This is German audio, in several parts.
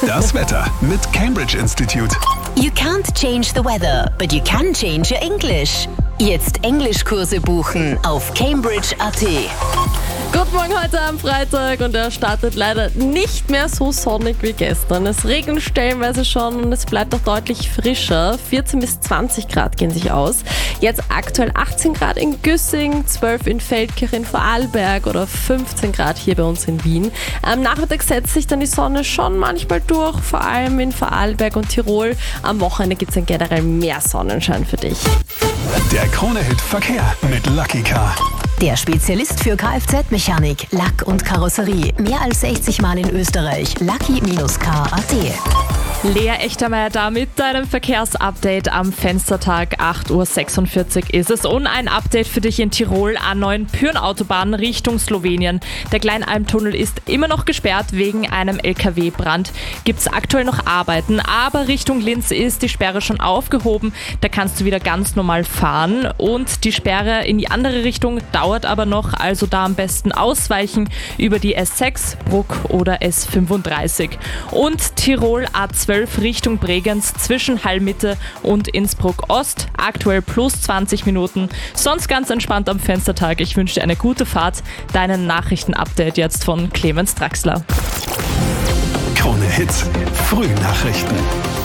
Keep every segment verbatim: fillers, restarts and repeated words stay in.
Das Wetter mit Cambridge Institute. You can't change the weather, but you can change your English. Jetzt Englischkurse buchen auf cambridge punkt a t. Guten Morgen heute am Freitag und er startet leider nicht mehr so sonnig wie gestern. Es regnet stellenweise schon und es bleibt auch deutlich frischer. vierzehn bis zwanzig Grad gehen sich aus. Jetzt aktuell achtzehn Grad in Güssing, zwölf in Feldkirch in Vorarlberg oder fünfzehn Grad hier bei uns in Wien. Am Nachmittag setzt sich dann die Sonne schon manchmal durch, vor allem in Vorarlberg und Tirol. Am Wochenende gibt es dann generell mehr Sonnenschein für dich. Der Krone-Hit Verkehr mit Lucky Car. Der Spezialist für Kfz-Mechanik, Lack und Karosserie. Mehr als sechzig Mal in Österreich. Lucky Car punkt a t. Lea Echtermeier da mit deinem Verkehrsupdate am Fenstertag. acht Uhr sechsundvierzig ist es und ein Update für dich in Tirol. A neun Pyhrn-Autobahn Richtung Slowenien. Der Kleinalmtunnel ist immer noch gesperrt wegen einem L K W-Brand. Gibt es aktuell noch Arbeiten, aber Richtung Linz ist die Sperre schon aufgehoben. Da kannst du wieder ganz normal fahren und die Sperre in die andere Richtung dauert aber noch, also da am besten ausweichen über die S sechs, Bruck oder S fünfunddreißig. Und Tirol A zwölf Richtung Bregenz zwischen Hallmitte und Innsbruck Ost. Aktuell plus zwanzig Minuten. Sonst ganz entspannt am Fenstertag. Ich wünsche dir eine gute Fahrt. Deinen Nachrichtenupdate jetzt von Clemens Draxler. Krone Hits, Frühnachrichten.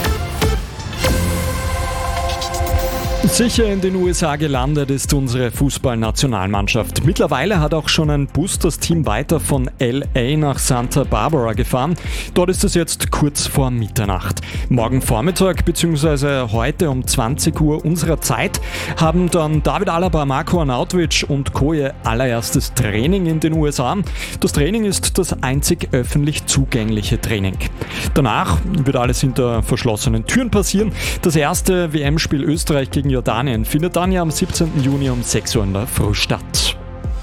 Sicher in den U S A gelandet ist unsere Fußballnationalmannschaft. Mittlerweile hat auch schon ein Bus das Team weiter von L A nach Santa Barbara gefahren. Dort ist es jetzt kurz vor Mitternacht. Morgen Vormittag bzw. heute um zwanzig Uhr unserer Zeit haben dann David Alaba, Marko Arnautovic und Co. ihr allererstes Training in den U S A. Das Training ist das einzig öffentlich zugängliche Training. Danach wird alles hinter verschlossenen Türen passieren. Das erste W M-Spiel Österreich gegen Jordanien findet dann ja am siebzehnten Juni um sechs Uhr in der Früh statt.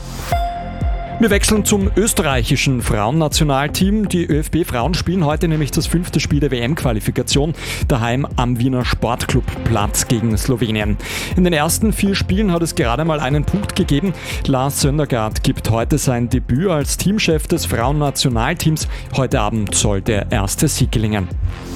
Wir wechseln zum österreichischen Frauennationalteam. Die ÖFB Frauen spielen heute nämlich das fünfte Spiel der W M-Qualifikation daheim am Wiener Sportclubplatz gegen Slowenien. In den ersten vier Spielen hat es gerade mal einen Punkt gegeben. Lars Söndergaard gibt heute sein Debüt als Teamchef des Frauennationalteams. Heute Abend soll der erste Sieg gelingen.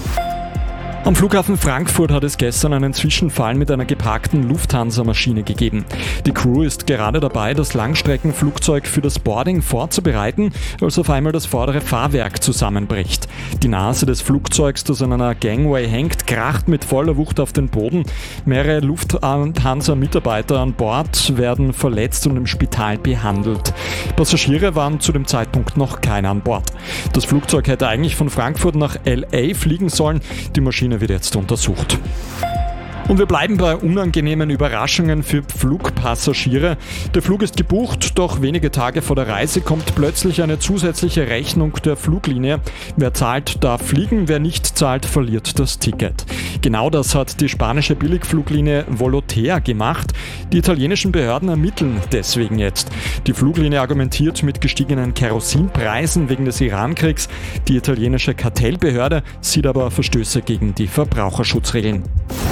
Am Flughafen Frankfurt hat es gestern einen Zwischenfall mit einer geparkten Lufthansa-Maschine gegeben. Die Crew ist gerade dabei, das Langstreckenflugzeug für das Boarding vorzubereiten, als auf einmal das vordere Fahrwerk zusammenbricht. Die Nase des Flugzeugs, das an einer Gangway hängt, kracht mit voller Wucht auf den Boden. Mehrere Lufthansa-Mitarbeiter an Bord werden verletzt und im Spital behandelt. Passagiere waren zu dem Zeitpunkt noch keine an Bord. Das Flugzeug hätte eigentlich von Frankfurt nach L A fliegen sollen. Die Maschine wird jetzt untersucht. Und wir bleiben bei unangenehmen Überraschungen für Flugpassagiere. Der Flug ist gebucht, doch wenige Tage vor der Reise kommt plötzlich eine zusätzliche Rechnung der Fluglinie. Wer zahlt, darf fliegen, wer nicht zahlt, verliert das Ticket. Genau das hat die spanische Billigfluglinie Volotea gemacht. Die italienischen Behörden ermitteln deswegen jetzt. Die Fluglinie argumentiert mit gestiegenen Kerosinpreisen wegen des Irankriegs. Die italienische Kartellbehörde sieht aber Verstöße gegen die Verbraucherschutzregeln.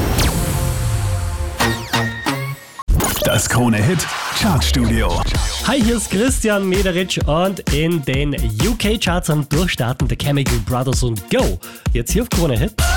Das Krone-Hit Chartstudio. Hi, hier ist Christian Mederitsch und in den U K-Charts am Durchstarten der Chemical Brothers und Go. Jetzt hier auf Krone Hit.